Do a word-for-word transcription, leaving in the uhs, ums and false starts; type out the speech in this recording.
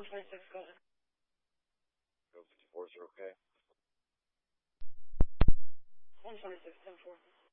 one twenty-six, go ahead. Go fifty-fours are okay. one twenty-six, ten four.